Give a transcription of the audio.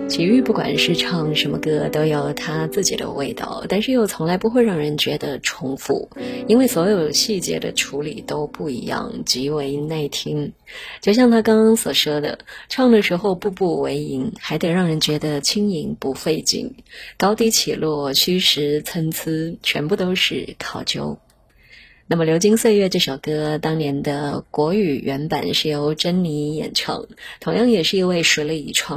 齐豫不管是唱什么歌都有他自己的味道，但是又从来不会让人觉得重复，因为所有细节的处理都不一样，极为耐听。就像他刚刚所说的，唱的时候步步为营，还得让人觉得轻盈不费劲，高低起落虚实参差，全部都是考究。那么《流金岁月》这首歌当年的国语原版是由珍妮演唱，同样也是一位实力创